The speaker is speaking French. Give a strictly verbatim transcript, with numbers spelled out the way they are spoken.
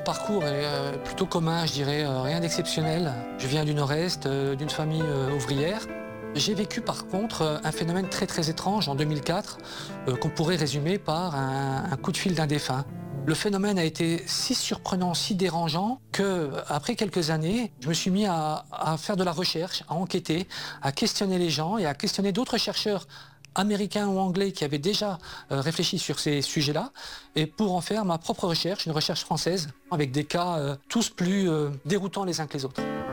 parcours est euh, plutôt commun, je dirais, euh, rien d'exceptionnel. Je viens du Nord-Est, euh, d'une famille euh, ouvrière. J'ai vécu par contre euh, un phénomène très très étrange en deux mille quatre euh, qu'on pourrait résumer par un, un coup de fil d'un défunt. Le phénomène a été si surprenant, si dérangeant que, après quelques années, je me suis mis à, à faire de la recherche, à enquêter, à questionner les gens et à questionner d'autres chercheurs américains ou anglais qui avaient déjà euh, réfléchi sur ces sujets-là, et pour en faire ma propre recherche, une recherche française, avec des cas euh, tous plus euh, déroutants les uns que les autres.